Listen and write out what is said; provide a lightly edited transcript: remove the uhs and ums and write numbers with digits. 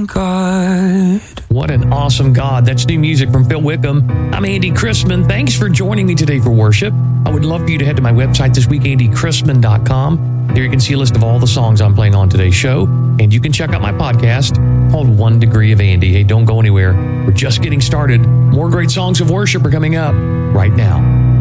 God. What an awesome God. That's new music from Phil Wickham. I'm Andy Chrisman. Thanks for joining me today for worship. I would love for you to head to my website this week, andychrisman.com. There you can see a list of all the songs I'm playing on today's show. And you can check out my podcast called 1 Degree of Andy. Hey, don't go anywhere. We're just getting started. More great songs of worship are coming up right now.